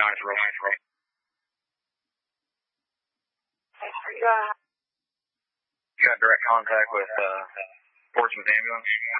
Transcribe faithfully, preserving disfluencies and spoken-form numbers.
nine zero nine zero. Yeah. You got direct contact with uh, Portsmouth Ambulance?